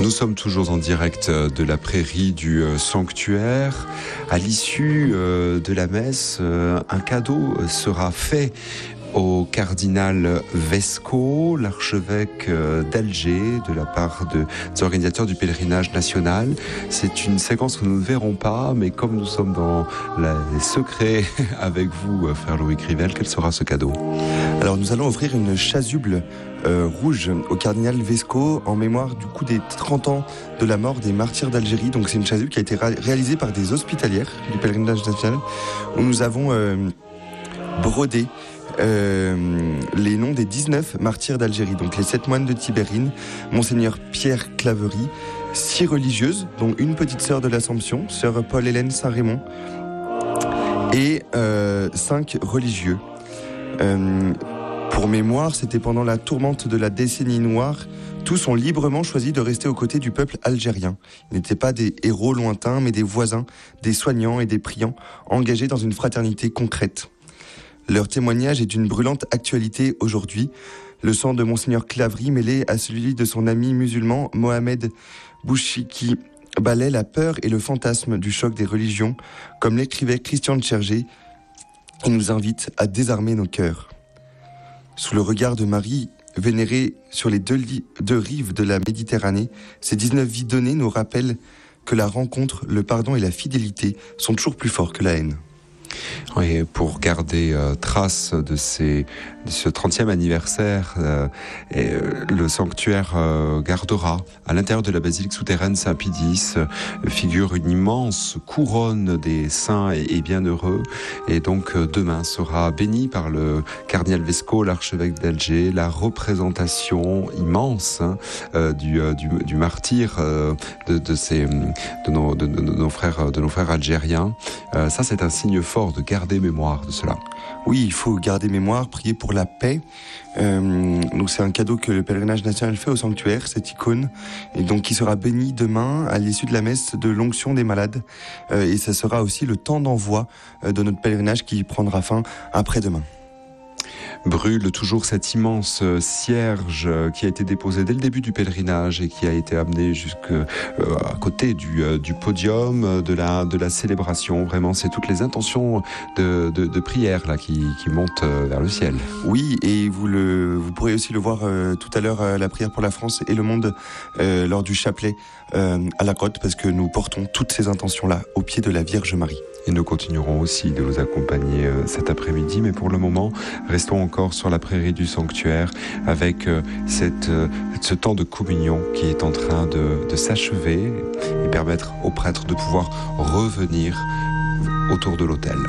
Nous sommes toujours en direct de la prairie du sanctuaire. À l'issue de la messe, un cadeau sera fait au cardinal Vesco, l'archevêque d'Alger, de la part des organisateurs du pèlerinage national. C'est une séquence que nous ne verrons pas, mais comme nous sommes dans les secrets avec vous, frère Louis Crivel, quel sera ce cadeau ? Alors nous allons offrir une chasuble rouge au cardinal Vesco en mémoire du coup des 30 ans de la mort des martyrs d'Algérie. Donc c'est une chasuble qui a été réalisée par des hospitalières du pèlerinage national où nous avons brodé les noms des 19 martyrs d'Algérie, donc les 7 moines de Tibérine, Monseigneur Pierre Claverie, 6 religieuses, dont une petite sœur de l'Assomption, sœur Paul-Hélène Saint-Raymond, et 5 religieux. Pour mémoire, c'était pendant la tourmente de la décennie noire. Tous ont librement choisi de rester aux côtés du peuple algérien. Ils n'étaient pas des héros lointains, mais des voisins, des soignants et des priants, engagés dans une fraternité concrète. Leur témoignage est d'une brûlante actualité aujourd'hui. Le sang de Monseigneur Claverie mêlé à celui de son ami musulman Mohamed Bouchiki balaie la peur et le fantasme du choc des religions. Comme l'écrivait Christian Tchergé, il nous invite à désarmer nos cœurs. Sous le regard de Marie, vénérée sur les deux rives de la Méditerranée, ces 19 vies données nous rappellent que la rencontre, le pardon et la fidélité sont toujours plus forts que la haine. Oui, pour garder trace de ce 30e anniversaire, le sanctuaire gardera à l'intérieur de la basilique souterraine Saint-Pie-X figure une immense couronne des saints et bienheureux, et donc demain sera béni par le cardinal Vesco, l'archevêque d'Alger, la représentation immense du martyr de nos frères algériens. Ça, c'est un signe fort de garder mémoire de cela. Oui, il faut garder mémoire, prier pour la paix. Donc c'est un cadeau que le pèlerinage national fait au sanctuaire, cette icône, et donc qui sera bénie demain à l'issue de la messe de l'onction des malades. Et ça sera aussi le temps d'envoi de notre pèlerinage qui prendra fin après-demain. Brûle toujours cette immense cierge qui a été déposée dès le début du pèlerinage et qui a été amenée jusqu'à côté du podium de la célébration. Vraiment, c'est toutes les intentions de prière là qui montent vers le ciel. Oui, et vous pourrez aussi le voir tout à l'heure à la prière pour la France et le monde lors du chapelet à la côte, parce que nous portons toutes ces intentions-là au pied de la Vierge Marie. Et nous continuerons aussi de vous accompagner cet après-midi, mais pour le moment, restons encore sur la prairie du sanctuaire avec ce temps de communion qui est en train de s'achever et permettre aux prêtres de pouvoir revenir autour de l'autel.